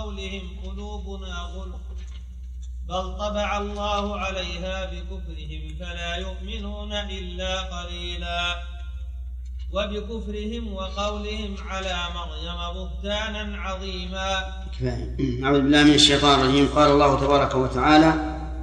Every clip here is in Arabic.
وقولهم قلوبنا غلف بل طبع الله عليها بكفرهم فلا يؤمنون إلا قليلا وبكفرهم وقولهم على مريم بهتانا عظيما. أعوذ بالله من الشيطان الرجيم. قال الله تبارك وتعالى: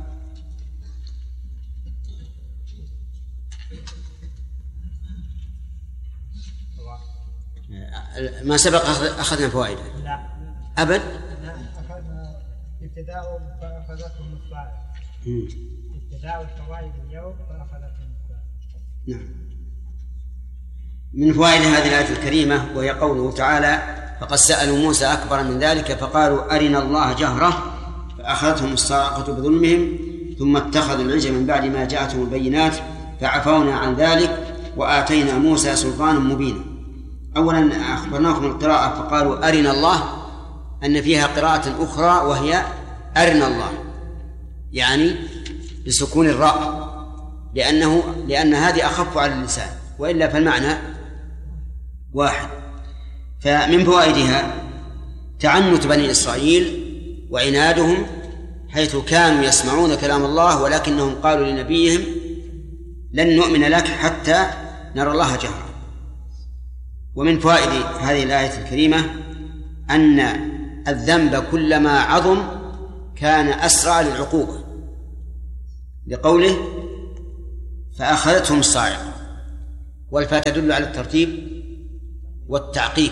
ما سبق أخذنا فوائد؟ لا أبد. أخذنا ابتداء فأخذتهم الصالح. ابتداء الفوائد اليوم فأخذتهم الصالح. نعم. من فوائد هذه الآية الكريمة وهي قوله تعالى: فقد سألوا موسى أكبر من ذلك فقالوا أرنا الله جهرة فأخذتهم الصاعقة بظلمهم ثم اتخذوا العجل من بعد ما جاءتهم البينات فعفونا عن ذلك وآتينا موسى سلطانا مبينا. أولا أخبرناكم القراءة فقالوا أرنا الله أن فيها قراءة أخرى وهي أرنا الله، يعني بسكون الراء، لأن هذه أخف على اللسان، وإلا فالمعنى واحد. فمن فوائدها تعنت بني إسرائيل وعنادهم، حيث كانوا يسمعون كلام الله ولكنهم قالوا لنبيهم: لن نؤمن لك حتى نرى الله جهرا. ومن فوائد هذه الآية الكريمة أن الذنب كلما عظم كان أسرع للعقوبة، لقوله: فأخذتهم الصاعقة، والفاء تدل على الترتيب والتعقيب،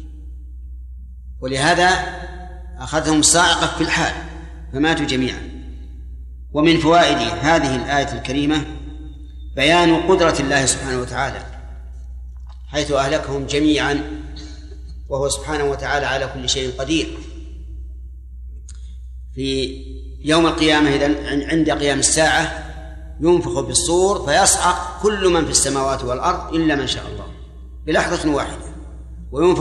ولهذا أخذهم الصاعقة في الحال فماتوا جميعا. ومن فوائد هذه الآية الكريمة بيان قدرة الله سبحانه وتعالى، حيث أهلكهم جميعا وهو سبحانه وتعالى على كل شيء قدير. في يوم القيامة إذن عند قيام الساعة ينفخ بالصور فيصعق كل من في السماوات والأرض إلا من شاء الله بلحظة واحدة، وينفخ